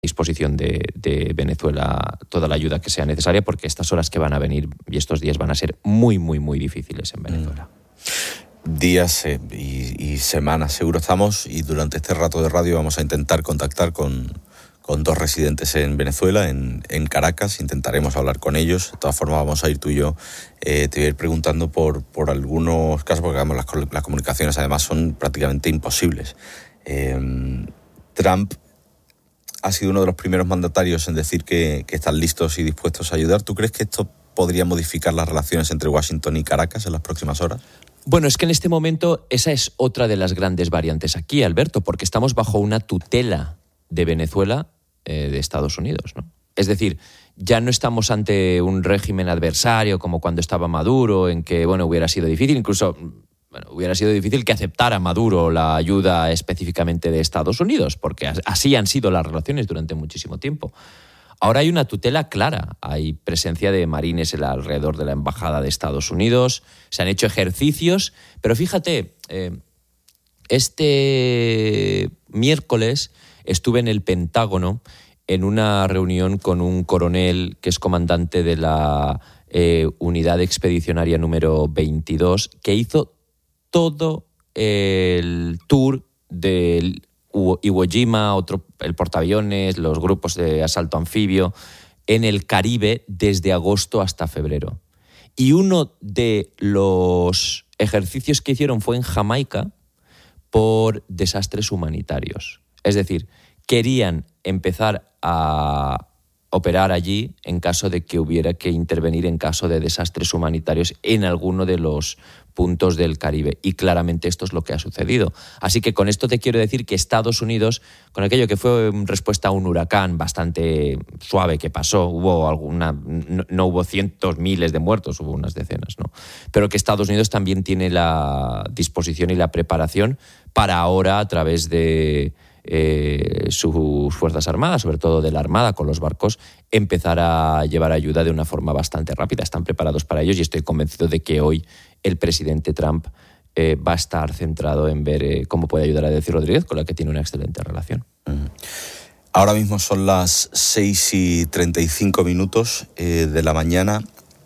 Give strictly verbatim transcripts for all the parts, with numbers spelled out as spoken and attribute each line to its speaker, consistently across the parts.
Speaker 1: disposición de, de Venezuela toda la ayuda que sea necesaria, porque estas horas que van a venir y estos días van a ser muy, muy, muy difíciles en Venezuela.
Speaker 2: Mm. Días eh, y, y semanas seguro estamos, y durante este rato de radio vamos a intentar contactar con, con dos residentes en Venezuela, en, en Caracas. Intentaremos hablar con ellos. De todas formas vamos a ir tú y yo, eh, te voy a ir preguntando por, por algunos casos, porque digamos, las, las comunicaciones además son prácticamente imposibles. Eh, Trump ha sido uno de los primeros mandatarios en decir que, que están listos y dispuestos a ayudar. ¿Tú crees que esto podría modificar las relaciones entre Washington y Caracas en las próximas horas?
Speaker 1: Bueno, es que en este momento esa es otra de las grandes variantes aquí, Alberto, porque estamos bajo una tutela de Venezuela eh, de Estados Unidos, ¿no? Es decir, ya no estamos ante un régimen adversario como cuando estaba Maduro, en que, bueno, hubiera sido difícil, incluso... Bueno, hubiera sido difícil que aceptara Maduro la ayuda específicamente de Estados Unidos, porque así han sido las relaciones durante muchísimo tiempo. Ahora hay una tutela clara, hay presencia de marines alrededor de la embajada de Estados Unidos, se han hecho ejercicios, pero fíjate, eh, este miércoles estuve en el Pentágono en una reunión con un coronel que es comandante de la eh, unidad expedicionaria número veintidós, que hizo todo el tour del Iwo Jima, otro, el portaaviones, los grupos de asalto anfibio, en el Caribe desde agosto hasta febrero. Y uno de los ejercicios que hicieron fue en Jamaica por desastres humanitarios. Es decir, querían empezar a operar allí en caso de que hubiera que intervenir en caso de desastres humanitarios en alguno de los puntos del Caribe. Y claramente esto es lo que ha sucedido. Así que con esto te quiero decir que Estados Unidos, con aquello que fue respuesta a un huracán bastante suave que pasó, hubo alguna, no, no hubo cientos, miles de muertos, hubo unas decenas, ¿no? Pero que Estados Unidos también tiene la disposición y la preparación para ahora, a través de Eh, sus Fuerzas Armadas, sobre todo de la Armada con los barcos, empezar a llevar ayuda de una forma bastante rápida. Están preparados para ellos y estoy convencido de que hoy el presidente Trump eh, va a estar centrado en ver eh, cómo puede ayudar a Delcy Rodríguez, con la que tiene una excelente relación.
Speaker 2: Uh-huh. Ahora mismo son las seis y treinta y cinco minutos eh, de la mañana.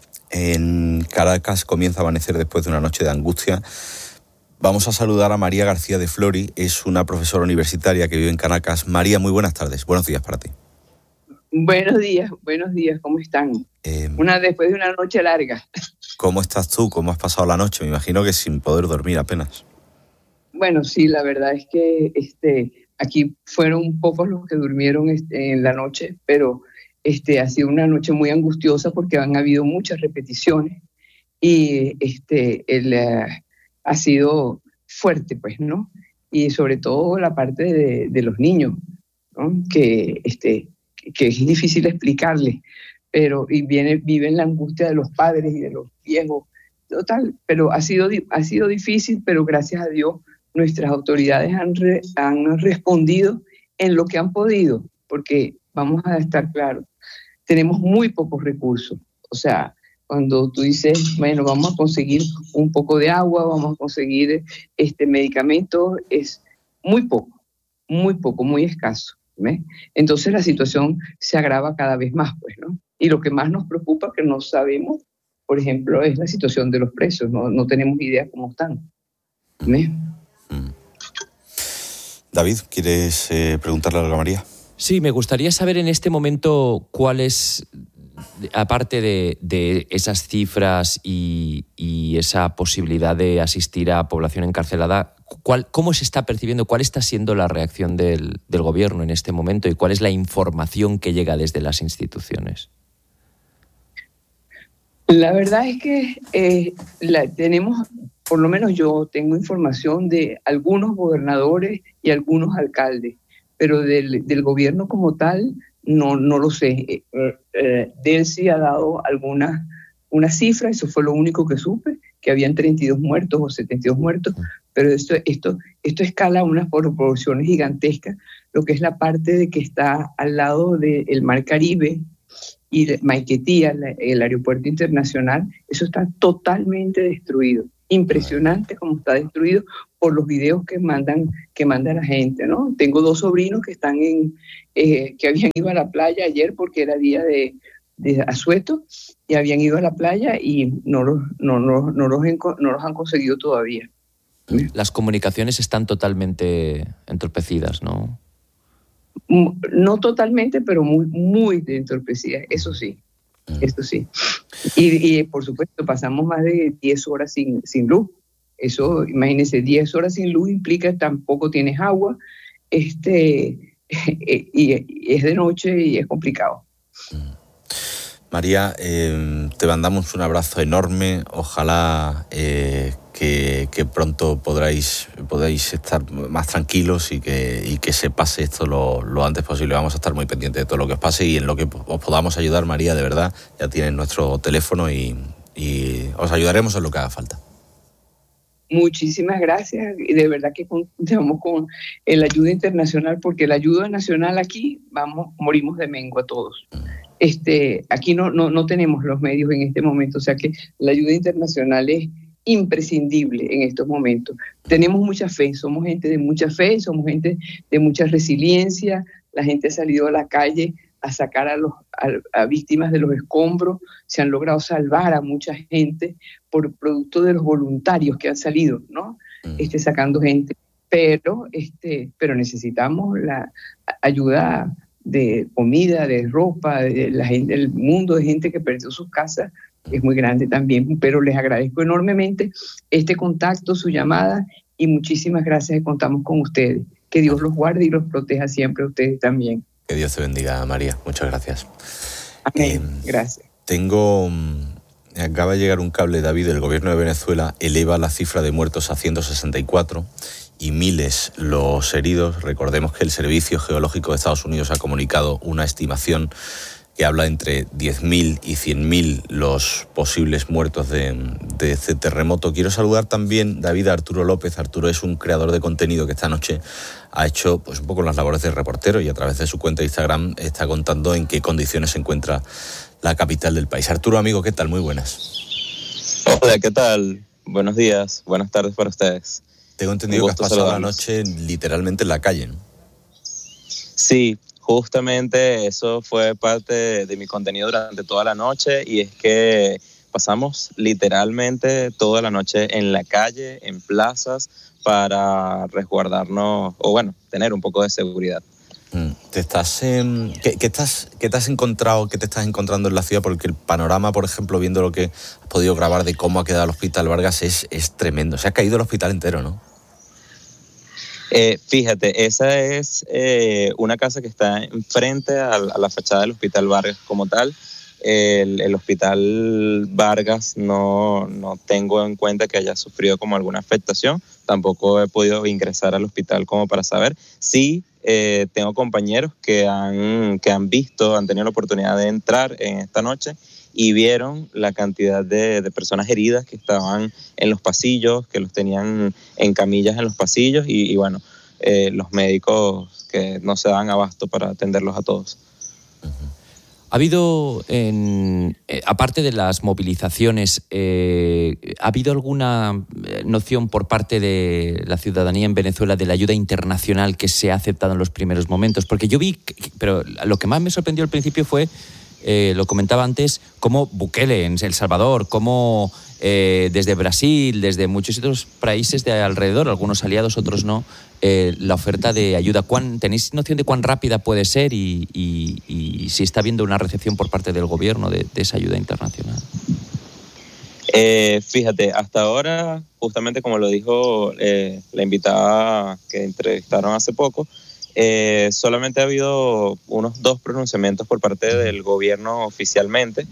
Speaker 2: En Caracas comienza a amanecer después de una noche de angustia. Vamos a saludar a María García de Flori, es una profesora universitaria que vive en Caracas. María, muy buenas tardes, buenos días para ti.
Speaker 3: Buenos días, buenos días, ¿cómo están? Eh, una después de una noche larga.
Speaker 2: ¿Cómo estás tú? ¿Cómo has pasado la noche? Me imagino que sin poder dormir apenas.
Speaker 3: Bueno, sí, la verdad es que este, aquí fueron pocos los que durmieron este, en la noche, pero este, ha sido una noche muy angustiosa porque han habido muchas repeticiones y este, el... Uh, ha sido fuerte, pues, ¿no? Y sobre todo la parte de, de los niños, ¿no? Que, este, que es difícil explicarles, pero y viene, viven la angustia de los padres y de los viejos, total, pero ha sido, ha sido difícil, pero gracias a Dios nuestras autoridades han, re, han respondido en lo que han podido, porque vamos a estar claros, tenemos muy pocos recursos, o sea, cuando tú dices, bueno, vamos a conseguir un poco de agua, vamos a conseguir este medicamentos, es muy poco, muy poco, muy escaso, ¿ves? Entonces la situación se agrava cada vez más, pues, ¿no? Y lo que más nos preocupa, que no sabemos, por ejemplo, es la situación de los precios, no, no tenemos idea cómo están, ¿ves?
Speaker 2: David, ¿quieres eh, preguntarle algo a María?
Speaker 1: Sí, me gustaría saber en este momento cuál es... Aparte de, de esas cifras y, y esa posibilidad de asistir a población encarcelada, ¿cuál, ¿cómo se está percibiendo? ¿Cuál está siendo la reacción del, del gobierno en este momento? ¿Y cuál es la información que llega desde las instituciones?
Speaker 3: La verdad es que eh, la, tenemos, por lo menos yo tengo información de algunos gobernadores y algunos alcaldes, pero del, del gobierno como tal... No, no lo sé. Eh, eh, Delcy ha dado alguna una cifra, eso fue lo único que supe, que habían treinta y dos muertos o setenta y dos muertos, pero esto, esto, esto escala a unas proporciones gigantescas, lo que es la parte de que está al lado del Mar Caribe y de Maiquetía, el aeropuerto internacional, eso está totalmente destruido. Impresionante como está destruido, por los videos que mandan que manda la gente, ¿no? Tengo dos sobrinos que están en eh, que habían ido a la playa ayer porque era día de, de asueto y habían ido a la playa y no los no, no, no los no los han conseguido todavía.
Speaker 1: Las comunicaciones están totalmente entorpecidas, ¿no?
Speaker 3: No totalmente, pero muy, muy entorpecidas, eso sí, eso sí. Y, y por supuesto, pasamos más de diez horas sin, sin luz. Eso, imagínense, diez horas sin luz implica que tampoco tienes agua, este, y, y es de noche y es complicado.
Speaker 2: María, eh, te mandamos un abrazo enorme. Ojalá eh, que, que pronto podráis, podáis estar más tranquilos y que, y que se pase esto lo, lo antes posible. Vamos a estar muy pendientes de todo lo que os pase y en lo que os podamos ayudar, María, de verdad, ya tienen nuestro teléfono y, y os ayudaremos en lo que haga falta.
Speaker 3: Muchísimas gracias y de verdad que contamos con la ayuda internacional porque la ayuda nacional aquí, vamos, morimos de mengua todos. Este, aquí no, no, no tenemos los medios en este momento, o sea que la ayuda internacional es imprescindible en estos momentos. Tenemos mucha fe, somos gente de mucha fe, somos gente de mucha resiliencia, la gente ha salido a la calle a sacar a, los, a, a víctimas de los escombros, se han logrado salvar a mucha gente por producto de los voluntarios que han salido, ¿no? Este, sacando gente, pero, este, pero necesitamos la ayuda de comida, de ropa, de la gente, el mundo de gente que perdió sus casas es muy grande también, pero les agradezco enormemente este contacto, su llamada y muchísimas gracias que contamos con ustedes. Que Dios los guarde y los proteja siempre a ustedes también.
Speaker 2: Que Dios te bendiga, María. Muchas gracias.
Speaker 3: Amén. Eh, gracias.
Speaker 2: Tengo... Acaba de llegar un cable, David, del gobierno de Venezuela eleva la cifra de muertos a ciento sesenta y cuatro y miles los heridos. Recordemos que el Servicio Geológico de Estados Unidos ha comunicado una estimación que habla entre diez mil y cien mil los posibles muertos de, de este terremoto. Quiero saludar también, David, a Arturo López. Arturo es un creador de contenido que esta noche ha hecho pues un poco las labores de reportero y a través de su cuenta de Instagram está contando en qué condiciones se encuentra la capital del país. Arturo, amigo, ¿qué tal? Muy buenas.
Speaker 4: Hola, ¿qué tal? Buenos días, buenas tardes para ustedes.
Speaker 2: Tengo entendido que has pasado la noche literalmente en la calle, ¿no?
Speaker 4: Sí, justamente eso fue parte de mi contenido durante toda la noche y es que pasamos literalmente toda la noche en la calle, en plazas, para resguardarnos, o bueno, tener un poco de seguridad.
Speaker 2: ¿Te estás, eh, ¿qué, qué, estás, ¿Qué te has encontrado, qué te estás encontrando en la ciudad? Porque el panorama, por ejemplo, viendo lo que has podido grabar de cómo ha quedado el Hospital Vargas, es, es tremendo. Se ha caído el hospital entero, ¿no?
Speaker 4: Eh, fíjate, esa es eh, una casa que está enfrente a, a la fachada del Hospital Vargas como tal. El, el Hospital Vargas no, no tengo en cuenta que haya sufrido como alguna afectación. Tampoco he podido ingresar al hospital como para saber. Sí, eh, tengo compañeros que han, que han visto, han tenido la oportunidad de entrar en esta noche y vieron la cantidad de, de personas heridas que estaban en los pasillos, que los tenían en camillas en los pasillos y, y bueno, eh, los médicos que no se dan abasto para atenderlos a todos.
Speaker 1: ¿Ha habido, en, eh, aparte de las movilizaciones, eh, ¿ha habido alguna noción por parte de la ciudadanía en Venezuela de la ayuda internacional que se ha aceptado en los primeros momentos? Porque yo vi, pero lo que más me sorprendió al principio fue, eh, lo comentaba antes, cómo Bukele en El Salvador, cómo eh, desde Brasil, desde muchos otros países de alrededor, algunos aliados, otros no, eh, la oferta de ayuda. ¿Cuán, ¿Tenéis noción de cuán rápida puede ser y, y, y si está habiendo una recepción por parte del gobierno de, de esa ayuda internacional?
Speaker 4: Eh, fíjate, hasta ahora, justamente como lo dijo eh, la invitada que entrevistaron hace poco, eh, solamente ha habido unos dos pronunciamientos por parte del gobierno oficialmente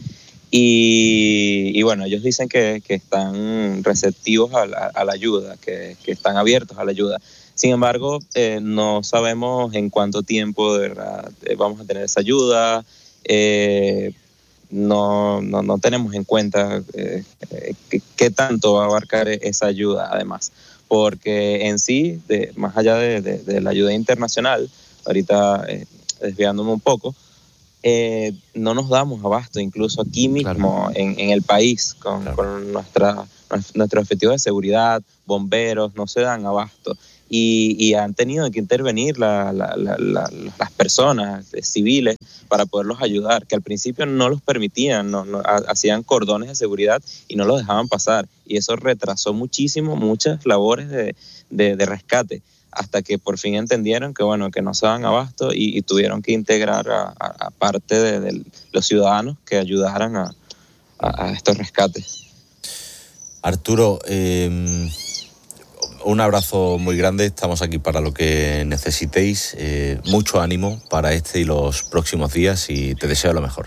Speaker 4: y, y bueno, ellos dicen que, que están receptivos a la, a la ayuda, que, que están abiertos a la ayuda. Sin embargo, eh, no sabemos en cuánto tiempo de verdad vamos a tener esa ayuda. Eh, no, no, no tenemos en cuenta eh, qué, qué tanto va a abarcar esa ayuda, además. Porque en sí, de, más allá de, de, de la ayuda internacional, ahorita eh, desviándome un poco, eh, no nos damos abasto, incluso aquí mismo, claro. en, en el país, con, claro. con nuestra, nuestro objetivo de seguridad, bomberos, no se dan abasto. Y, y han tenido que intervenir la, la, la, la, las personas civiles para poderlos ayudar, que al principio no los permitían, no, no, hacían cordones de seguridad y no los dejaban pasar. Y eso retrasó muchísimo muchas labores de, de, de rescate, hasta que por fin entendieron que, bueno, que no se daban abasto y, y tuvieron que integrar a, a, a parte de, de los ciudadanos que ayudaran a, a, a estos rescates.
Speaker 2: Arturo, eh... un abrazo muy grande, estamos aquí para lo que necesitéis, eh, mucho ánimo para este y los próximos días y te deseo lo mejor.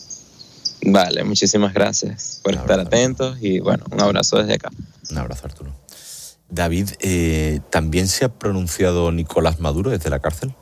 Speaker 4: Vale, muchísimas gracias por estar atentos y bueno, un abrazo desde acá.
Speaker 2: Un abrazo, Arturo. David, eh, ¿también se ha pronunciado Nicolás Maduro desde la cárcel?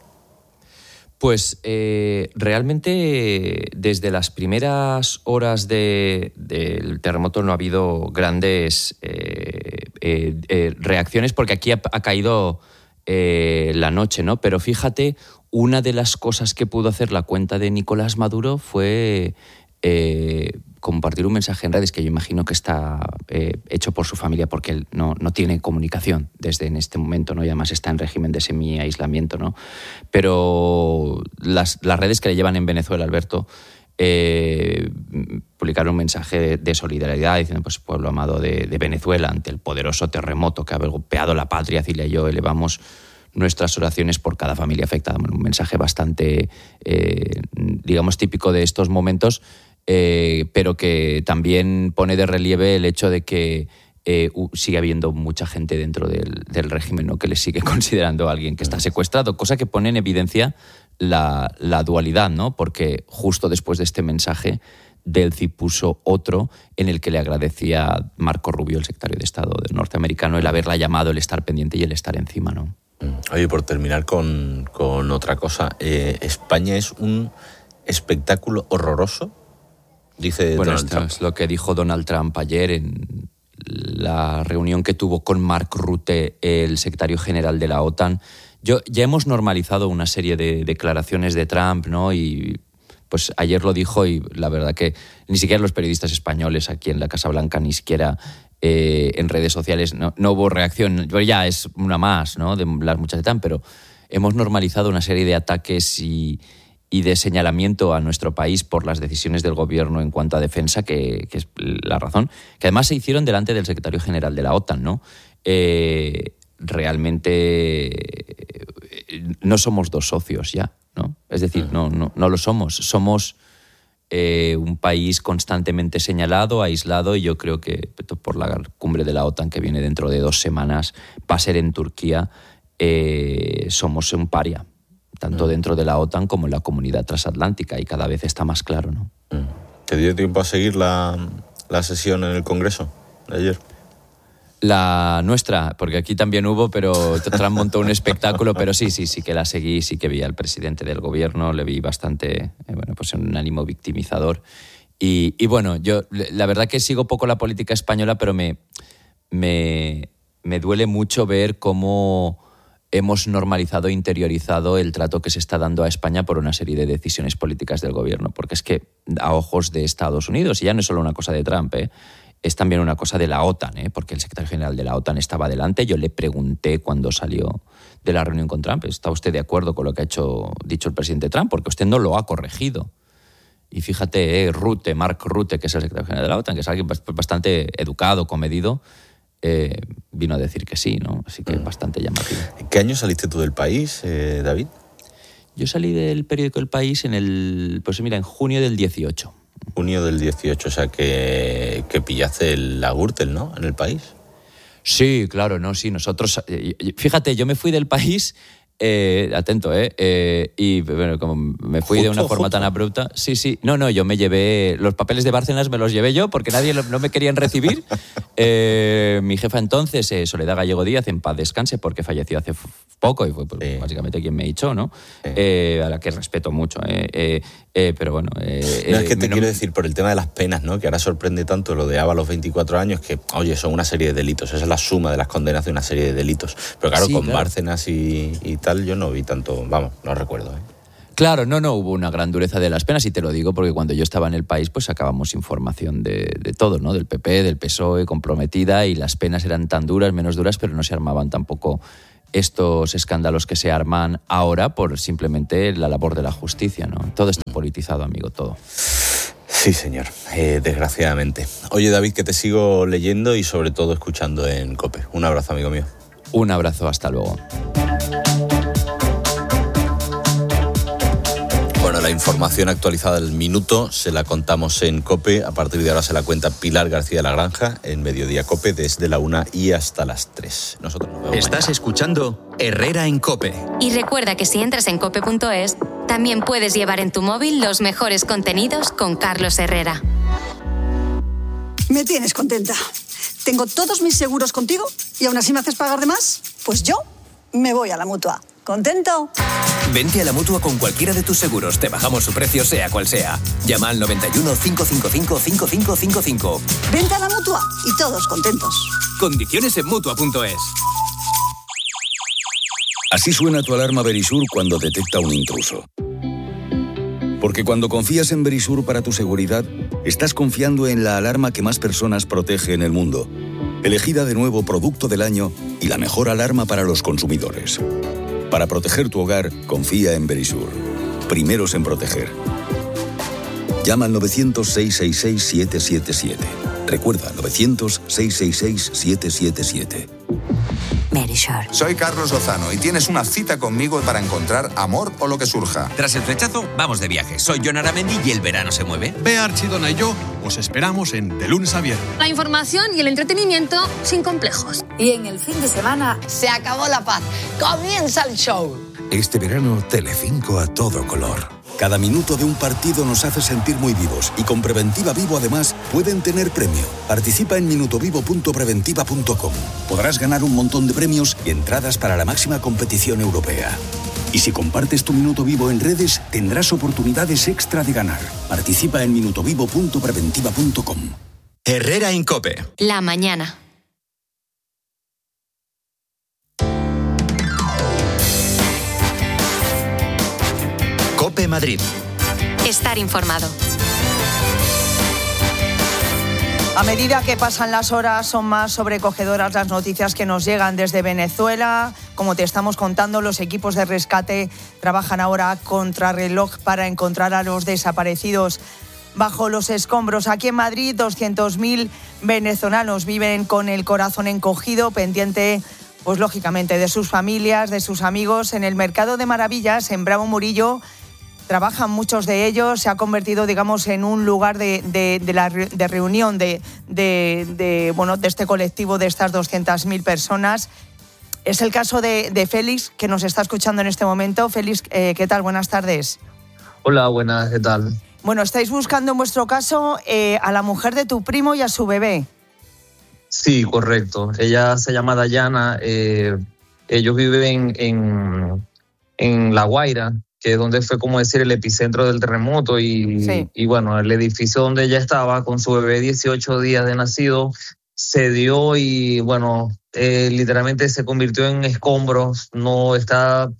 Speaker 1: Pues eh, realmente desde las primeras horas de, del terremoto no ha habido grandes eh, eh, eh, reacciones porque aquí ha, ha caído eh, la noche, ¿no? Pero fíjate, una de las cosas que pudo hacer la cuenta de Nicolás Maduro fue eh, compartir un mensaje en redes que yo imagino que está eh, hecho por su familia porque él no, no tiene comunicación desde en este momento, ¿no? Y además está en régimen de semi-aislamiento, ¿no? Pero las, las redes que le llevan en Venezuela, Alberto, eh, publicaron un mensaje de, de solidaridad diciendo, pues, pueblo amado de, de Venezuela, ante el poderoso terremoto que ha golpeado la patria, Cilia y yo elevamos nuestras oraciones por cada familia afectada. Bueno, un mensaje bastante, eh, digamos, típico de estos momentos, Eh, pero que también pone de relieve el hecho de que eh, sigue habiendo mucha gente dentro del, del régimen, ¿no? Que le sigue considerando a alguien que está secuestrado, cosa que pone en evidencia la, la dualidad, ¿no? Porque justo después de este mensaje, Delcy puso otro en el que le agradecía a Marco Rubio, el secretario de Estado norteamericano, el haberla llamado, el estar pendiente y el estar encima, ¿no?
Speaker 2: Oye, por terminar con, con otra cosa, eh, ¿España es un espectáculo horroroso? Dice
Speaker 1: bueno,
Speaker 2: Donald
Speaker 1: esto
Speaker 2: Trump.
Speaker 1: Es lo que dijo Donald Trump ayer en la reunión que tuvo con Mark Rutte, el secretario general de la OTAN. Yo, ya hemos normalizado una serie de declaraciones de Trump, ¿no? Y pues ayer lo dijo y la verdad que ni siquiera los periodistas españoles aquí en la Casa Blanca, ni siquiera eh, en redes sociales, no, no hubo reacción. Ya es una más, ¿no? De las muchas de Trump, pero hemos normalizado una serie de ataques y... y de señalamiento a nuestro país por las decisiones del gobierno en cuanto a defensa, que, que es la razón, que además se hicieron delante del secretario general de la OTAN, ¿no? Eh, realmente no somos dos socios ya, ¿no? Es decir, no, no, no lo somos. Somos eh, un país constantemente señalado, aislado, y yo creo que por la cumbre de la OTAN que viene dentro de dos semanas va a ser en Turquía, eh, somos un paria, tanto dentro de la OTAN como en la comunidad transatlántica, y cada vez está más claro, ¿no?
Speaker 2: ¿Te dio tiempo a seguir la, la sesión en el Congreso de ayer?
Speaker 1: La nuestra, porque aquí también hubo, pero Trump montó un espectáculo, pero sí, sí, sí que la seguí, sí que vi al presidente del gobierno, le vi bastante, eh, bueno, pues en un ánimo victimizador. Y, y bueno, yo la verdad que sigo poco la política española, pero me, me, me duele mucho ver cómo hemos normalizado e interiorizado el trato que se está dando a España por una serie de decisiones políticas del gobierno, porque es que a ojos de Estados Unidos, y ya no es solo una cosa de Trump, ¿eh? Es también una cosa de la OTAN, ¿eh? Porque el secretario general de la OTAN estaba delante. Yo le pregunté cuando salió de la reunión con Trump, ¿está usted de acuerdo con lo que ha hecho, dicho el presidente Trump? Porque usted no lo ha corregido. Y fíjate, eh, Rutte, Mark Rutte, que es el secretario general de la OTAN, que es alguien bastante educado, comedido, eh, vino a decir que sí, ¿no? Así que mm. bastante llamativo.
Speaker 2: ¿En qué año saliste tú del país, eh, David?
Speaker 1: Yo salí del periódico El País en el, pues mira, en junio del dieciocho.
Speaker 2: Junio del dieciocho, o sea que, que pillaste la Gürtel, ¿no? En el país.
Speaker 1: Sí, claro, no, sí, nosotros... Fíjate, yo me fui del país... Eh, atento, ¿eh? eh y bueno, como me fui justo, de una forma justo. tan abrupta. Sí, sí. No, no, yo me llevé. Los papeles de Bárcenas me los llevé yo porque nadie lo, no me querían recibir. eh, mi jefa entonces, eh, Soledad Gallego Díaz, en paz descanse, porque falleció hace poco y fue pues, sí. básicamente quien me echó, ¿no? Sí. Eh, a la que respeto mucho. Eh, eh, eh, pero bueno. Eh,
Speaker 2: no, es que te
Speaker 1: eh,
Speaker 2: quiero
Speaker 1: no...
Speaker 2: decir, por el tema de las penas, ¿no? Que ahora sorprende tanto lo de Ábalos, veinticuatro años, que, oye, son una serie de delitos. Esa es la suma de las condenas de una serie de delitos. Pero claro, sí, con claro. Bárcenas y, y tal, yo no vi tanto, vamos, no recuerdo, ¿eh?
Speaker 1: Claro, no, no, hubo una gran dureza de las penas y te lo digo porque cuando yo estaba en el país pues sacábamos información de, de todo, ¿no? Del P P, del P S O E, comprometida, y las penas eran tan duras, menos duras, pero no se armaban tampoco estos escándalos que se arman ahora por simplemente la labor de la justicia, ¿no? Todo está politizado, amigo, todo.
Speaker 2: Sí, señor, eh, desgraciadamente. Oye, David, que te sigo leyendo y sobre todo escuchando en COPE. Un abrazo, amigo mío.
Speaker 1: Un abrazo, hasta luego.
Speaker 2: Bueno, la información actualizada del minuto se la contamos en COPE. A partir de ahora se la cuenta Pilar García de la Granja en Mediodía COPE desde la una y hasta las tres. Nosotros nos vemos
Speaker 5: Estás
Speaker 2: mañana.
Speaker 5: escuchando Herrera en COPE.
Speaker 6: Y recuerda que si entras en cope punto es, también puedes llevar en tu móvil los mejores contenidos con Carlos Herrera.
Speaker 7: Me tienes contenta. Tengo todos mis seguros contigo y aún así me haces pagar de más. Pues yo me voy a la Mutua. ¿Contento?
Speaker 5: Vente a la Mutua con cualquiera de tus seguros. Te bajamos su precio, sea cual sea. Llama al noventa y uno, cinco cinco cinco, cinco cinco cinco cinco.
Speaker 7: Vente a la Mutua y todos contentos.
Speaker 5: Condiciones en mutua punto es.
Speaker 8: Así suena tu alarma Verisur cuando detecta un intruso. Porque cuando confías en Verisur para tu seguridad, estás confiando en la alarma que más personas protege en el mundo. Elegida de nuevo Producto del Año y la mejor alarma para los consumidores. Para proteger tu hogar, confía en Verisur. Primeros en proteger. Llama al novecientos, seiscientos sesenta y seis, siete siete siete. Recuerda, novecientos, seiscientos sesenta y seis, siete siete siete.
Speaker 6: Verisur.
Speaker 9: Soy Carlos Lozano y tienes una cita conmigo para encontrar amor o lo que surja.
Speaker 10: Tras el flechazo, vamos de viaje. Soy Jon Aramendi y el verano se mueve.
Speaker 11: Bea Archidona y yo os esperamos en De Lunes a Viernes.
Speaker 12: La información y el entretenimiento sin complejos.
Speaker 13: Y en el fin de semana se acabó la paz. Comienza el show.
Speaker 14: Este verano, Telecinco a todo color.
Speaker 8: Cada minuto de un partido nos hace sentir muy vivos y con Preventiva Vivo además pueden tener premio. Participa en minutovivo punto preventiva punto com. Podrás ganar un montón de premios y entradas para la máxima competición europea. Y si compartes tu Minuto Vivo en redes, tendrás oportunidades extra de ganar. Participa en minutovivo punto preventiva punto com.
Speaker 5: Herrera en COPE.
Speaker 6: La mañana.
Speaker 5: COPE Madrid.
Speaker 6: Estar informado.
Speaker 15: A medida que pasan las horas, son más sobrecogedoras las noticias que nos llegan desde Venezuela. Como te estamos contando, los equipos de rescate trabajan ahora a contrarreloj para encontrar a los desaparecidos bajo los escombros. Aquí en Madrid, doscientos mil venezolanos viven con el corazón encogido, pendiente, pues lógicamente, de sus familias, de sus amigos. En el Mercado de Maravillas, en Bravo Murillo, trabajan muchos de ellos. Se ha convertido, digamos, en un lugar de, de, de, la, de reunión de, de, de, bueno, de este colectivo, de estas doscientas mil personas. Es el caso de, de Félix, que nos está escuchando en este momento. Félix, eh, ¿qué tal? Buenas tardes.
Speaker 16: Hola, buenas, ¿qué tal?
Speaker 15: Bueno, estáis buscando en vuestro caso eh, a la mujer de tu primo y a su bebé.
Speaker 16: Sí, correcto. Ella se llama Dayana. Eh, ellos viven en, en La Guaira, que es donde fue, como decir, el epicentro del terremoto. Y, sí. y bueno, el edificio donde ella estaba con su bebé, dieciocho días de nacido, se dio y, bueno, eh, literalmente se convirtió en escombros. No está,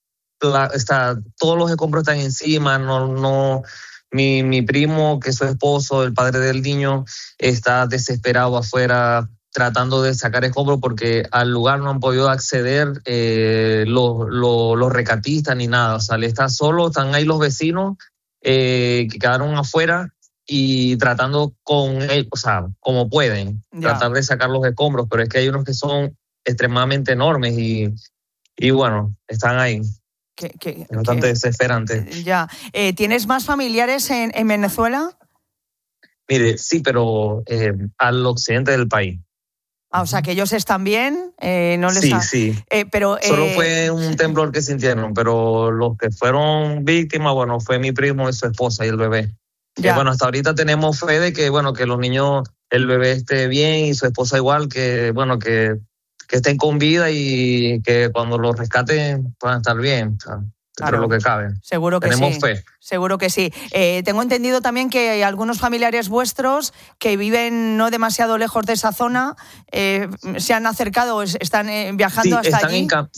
Speaker 16: está, todos los escombros están encima. No, no, mi, mi primo, que es su esposo, el padre del niño, está desesperado afuera tratando de sacar escombros porque al lugar no han podido acceder eh, los, los, los recatistas ni nada. O sea, le está solo, están ahí los vecinos eh, que quedaron afuera y tratando con él, o sea, como pueden, ya. tratar de sacar los escombros, pero es que hay unos que son extremadamente enormes y, y bueno, están ahí.
Speaker 15: ¿Qué, qué,
Speaker 16: es bastante
Speaker 15: qué?
Speaker 16: desesperante.
Speaker 15: Ya. Eh, ¿Tienes más familiares en, en Venezuela?
Speaker 16: Mire, sí, pero eh, al occidente del país.
Speaker 15: Ah, o sea, que ellos están bien, eh, no les
Speaker 16: Sí,
Speaker 15: ha...
Speaker 16: sí.
Speaker 15: Eh, pero,
Speaker 16: Solo
Speaker 15: eh...
Speaker 16: fue un temblor que sintieron, pero los que fueron víctimas, bueno, fue mi primo y su esposa y el bebé. Que, bueno, hasta ahorita tenemos fe de que, bueno, que los niños, el bebé esté bien y su esposa igual, que, bueno, que, que estén con vida y que cuando los rescaten puedan estar bien. O sea, claro, lo que cabe.
Speaker 15: Seguro que
Speaker 16: Tenemos
Speaker 15: sí.
Speaker 16: fe.
Speaker 15: Seguro que sí. Eh, tengo entendido también que hay algunos familiares vuestros que viven no demasiado lejos de esa zona, eh, se han acercado, están eh, viajando
Speaker 16: sí,
Speaker 15: hasta
Speaker 16: están
Speaker 15: allí.
Speaker 16: En cam-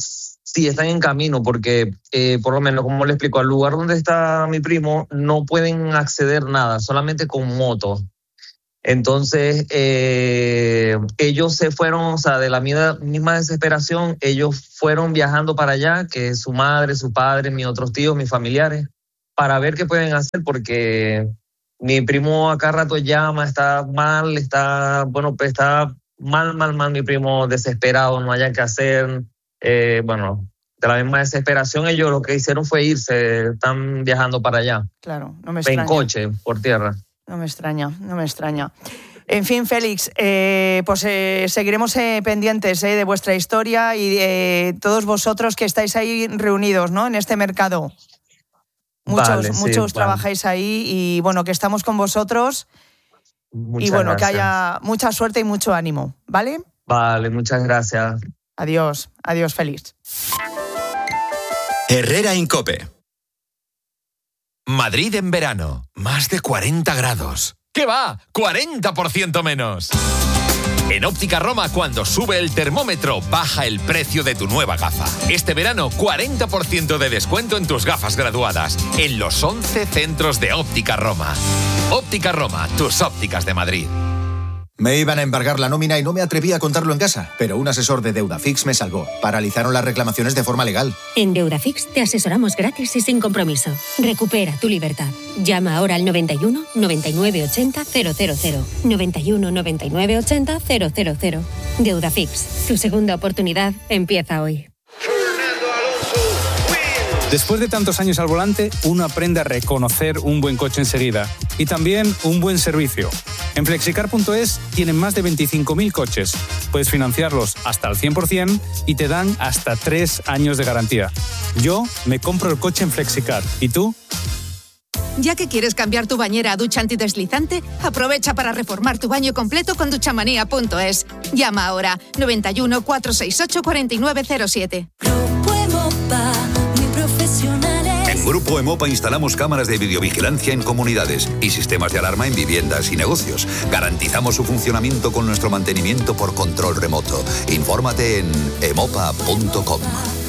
Speaker 16: sí, están en camino porque, eh, por lo menos, como le explico, al lugar donde está mi primo no pueden acceder nada, solamente con moto. Entonces, eh, ellos se fueron, o sea, de la misma desesperación, ellos fueron viajando para allá, que su madre, su padre, mis otros tíos, mis familiares, para ver qué pueden hacer, porque mi primo acá rato llama, está mal, está, bueno, pues está mal, mal, mal, mi primo desesperado, no haya qué hacer. Eh, bueno, de la misma desesperación, ellos lo que hicieron fue irse, están viajando para allá.
Speaker 15: Claro, no me extraña.
Speaker 16: En coche, por tierra.
Speaker 15: No me extraña, no me extraña. En fin, Félix, eh, pues eh, seguiremos eh, pendientes eh, de vuestra historia y de eh, todos vosotros que estáis ahí reunidos, ¿no? En este mercado. Muchos,
Speaker 16: Vale, sí,
Speaker 15: muchos
Speaker 16: vale.
Speaker 15: trabajáis ahí y bueno, que estamos con vosotros.
Speaker 16: Muchas
Speaker 15: y bueno,
Speaker 16: gracias.
Speaker 15: que haya mucha suerte y mucho ánimo, ¿vale?
Speaker 16: Vale, muchas gracias.
Speaker 15: Adiós, adiós, Félix.
Speaker 17: Herrera Incope. Madrid en verano, más de cuarenta grados. ¿Qué va? ¡cuarenta por ciento menos! En Óptica Roma, cuando sube el termómetro, baja el precio de tu nueva gafa. Este verano, cuarenta por ciento de descuento en tus gafas graduadas, en los once centros de Óptica Roma. Óptica Roma, tus ópticas de Madrid.
Speaker 18: Me iban a embargar la nómina y no me atreví a contarlo en casa, pero un asesor de Deudafix me salvó. Paralizaron las reclamaciones de forma legal.
Speaker 19: En Deudafix te asesoramos gratis y sin compromiso. Recupera tu libertad. Llama ahora al noventa y uno, noventa y nueve ochenta, cero cero cero. noventa y uno, noventa y nueve ochenta, cero cero cero. Deudafix, tu segunda oportunidad empieza hoy.
Speaker 20: Después de tantos años al volante, uno aprende a reconocer un buen coche enseguida y también un buen servicio. En flexicar punto es tienen más de veinticinco mil coches. Puedes financiarlos hasta el cien por ciento y te dan hasta tres años de garantía. Yo me compro el coche en Flexicar. ¿Y tú?
Speaker 21: Ya que quieres cambiar tu bañera a ducha antideslizante, aprovecha para reformar tu baño completo con duchamanía punto es. Llama ahora noventa y uno, cuatrocientos sesenta y ocho, cuarenta y nueve cero siete.
Speaker 14: En Grupo Emopa instalamos cámaras de videovigilancia en comunidades y sistemas de alarma en viviendas y negocios. Garantizamos su funcionamiento con nuestro mantenimiento por control remoto. Infórmate en emopa punto com.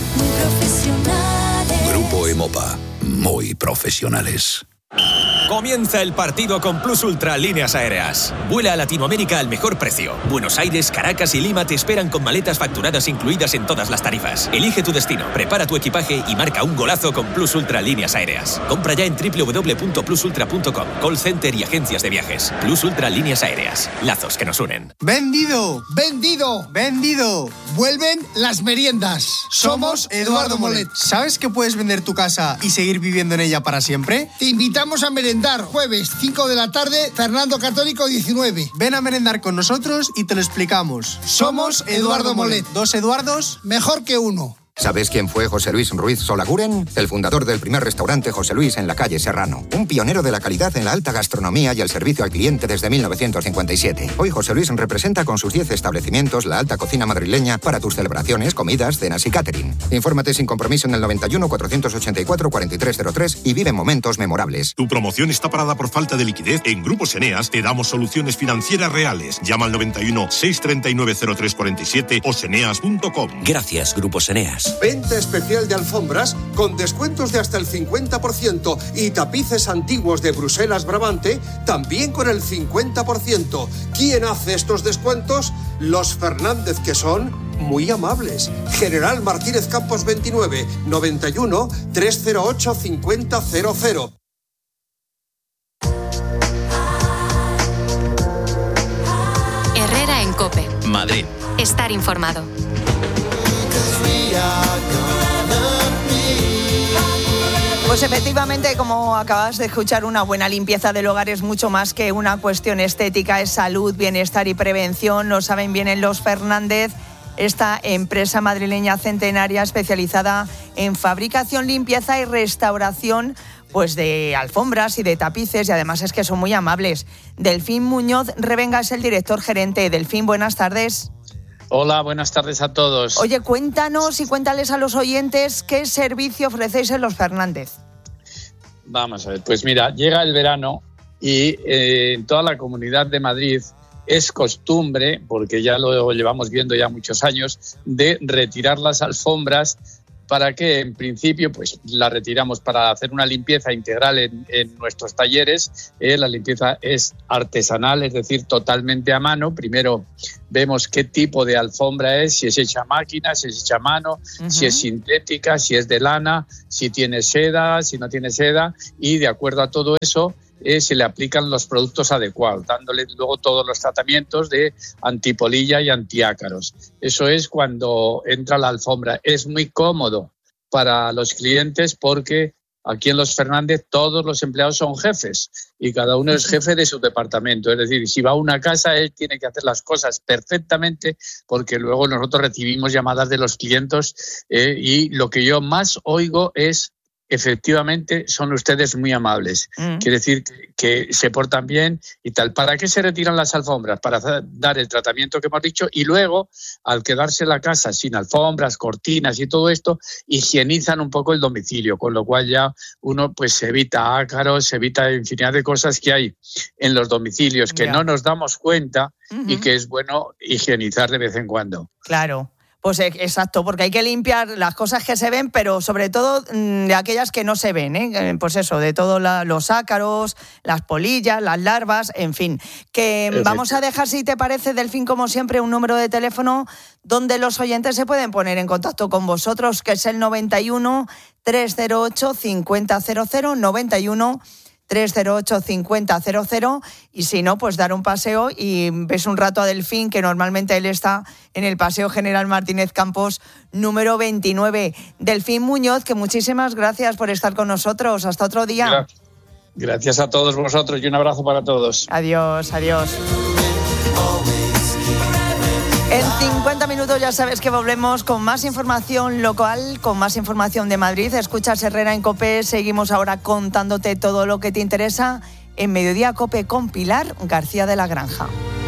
Speaker 14: Grupo Emopa, muy profesionales.
Speaker 5: Comienza el partido con Plus Ultra Líneas Aéreas. Vuela a Latinoamérica al mejor precio. Buenos Aires, Caracas y Lima te esperan con maletas facturadas incluidas en todas las tarifas. Elige tu destino, prepara tu equipaje y marca un golazo con Plus Ultra Líneas Aéreas. Compra ya en doble u doble u doble u punto plus ultra punto com. Call center y agencias de viajes. Plus Ultra Líneas Aéreas. Lazos que nos unen.
Speaker 22: ¡Vendido! ¡Vendido! ¡Vendido! Vuelven las meriendas. Somos Eduardo Molet. ¿Sabes que puedes vender tu casa y seguir viviendo en ella para siempre? Te invitamos a merendar jueves cinco de la tarde, Fernando Católico diecinueve. Ven a merendar con nosotros y te lo explicamos. Somos Eduardo Molet. Dos Eduardos, mejor que uno.
Speaker 23: ¿Sabes quién fue José Luis Ruiz Solaguren? El fundador del primer restaurante José Luis en la calle Serrano. Un pionero de la calidad en la alta gastronomía y el servicio al cliente desde mil novecientos cincuenta y siete. Hoy José Luis representa con sus diez establecimientos la alta cocina madrileña para tus celebraciones, comidas, cenas y catering. Infórmate sin compromiso en el noventa y uno, cuatrocientos ochenta y cuatro, cuarenta y tres cero tres y vive momentos memorables.
Speaker 24: Tu promoción está parada por falta de liquidez. En Grupos Eneas te damos soluciones financieras reales. Llama al noventa y uno, seiscientos treinta y nueve, cero tres cuarenta y siete o seneas punto com.
Speaker 5: Gracias, Grupos Eneas.
Speaker 25: Venta especial de alfombras con descuentos de hasta el cincuenta por ciento y tapices antiguos de Bruselas Brabante también con el cincuenta por ciento. ¿Quién hace estos descuentos? Los Fernández, que son muy amables. General Martínez Campos veintinueve, noventa y uno, trescientos ocho, cincuenta cero cero.
Speaker 6: Herrera en COPE.
Speaker 17: Madrid.
Speaker 6: Estar informado.
Speaker 15: Pues efectivamente, como acabas de escuchar, una buena limpieza del hogar es mucho más que una cuestión estética, es salud, bienestar y prevención. Lo saben bien en Los Fernández, esta empresa madrileña centenaria especializada en fabricación, limpieza y restauración pues de alfombras y de tapices, y además es que son muy amables. Delfín Muñoz Revenga es el director gerente. Delfín, buenas tardes.
Speaker 26: Hola, buenas tardes a todos.
Speaker 15: Oye, cuéntanos y cuéntales a los oyentes qué servicio ofrecéis en Los Fernández.
Speaker 26: Vamos a ver, pues mira, llega el verano y eh, en toda la Comunidad de Madrid es costumbre, porque ya lo llevamos viendo ya muchos años, de retirar las alfombras ¿Para qué? En principio, pues la retiramos para hacer una limpieza integral en, en nuestros talleres. Eh, la limpieza es artesanal, es decir, totalmente a mano. Primero vemos qué tipo de alfombra es, si es hecha a máquina, si es hecha a mano, uh-huh. si es sintética, si es de lana, si tiene seda, si no tiene seda, y de acuerdo a todo eso, Eh, se le aplican los productos adecuados, dándole luego todos los tratamientos de antipolilla y antiácaros. Eso es cuando entra la alfombra. Es muy cómodo para los clientes porque aquí en Los Fernández todos los empleados son jefes y cada uno es jefe de su departamento. Es decir, si va a una casa, él tiene que hacer las cosas perfectamente porque luego nosotros recibimos llamadas de los clientes eh, y lo que yo más oigo es: efectivamente, son ustedes muy amables. Mm. Quiere decir que, que se portan bien y tal. ¿Para qué se retiran las alfombras? Para dar el tratamiento que hemos dicho y luego, al quedarse la casa sin alfombras, cortinas y todo esto, higienizan un poco el domicilio, con lo cual ya uno pues se evita ácaros, se evita infinidad de cosas que hay en los domicilios que yeah. no nos damos cuenta uh-huh. y que es bueno higienizar de vez en cuando.
Speaker 15: Claro. Pues exacto, porque hay que limpiar las cosas que se ven, pero sobre todo de aquellas que no se ven, ¿eh? Pues eso, de todos los ácaros, las polillas, las larvas, en fin. Que vamos a dejar, si te parece, Delfín, como siempre, un número de teléfono donde los oyentes se pueden poner en contacto con vosotros, que es el noventa y uno, trescientos ocho, cincuenta cero cero, noventa y uno, trescientos ocho, cincuenta cero cero, y si no, pues dar un paseo y ves un rato a Delfín, que normalmente él está en el Paseo General Martínez Campos número veintinueve. Delfín Muñoz, que muchísimas gracias por estar con nosotros. Hasta otro día.
Speaker 26: Gracias a todos vosotros y un abrazo para todos.
Speaker 15: Adiós, adiós. En cincuenta minutos ya sabes que volvemos con más información local, con más información de Madrid. Escuchas Herrera en COPE. Seguimos ahora contándote todo lo que te interesa en Mediodía COPE con Pilar García de la Granja.